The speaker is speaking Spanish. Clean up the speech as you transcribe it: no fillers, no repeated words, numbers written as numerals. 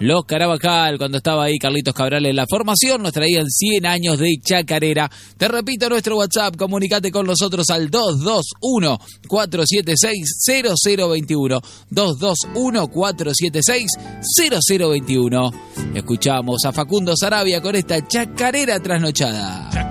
Los Carabajal, cuando estaba ahí Carlitos Cabral en la formación, nos traían 100 años de chacarera. Te repito nuestro WhatsApp, comunicate con nosotros al 221-476-0021. 221-476-0021. Escuchamos a Facundo Sarabia con esta chacarera trasnochada.